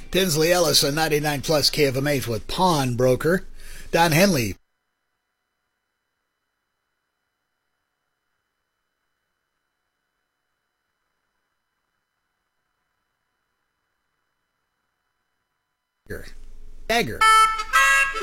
Tinsley Ellis on 99 plus KFMH with Pawnbroker. Don Henley. Dagger.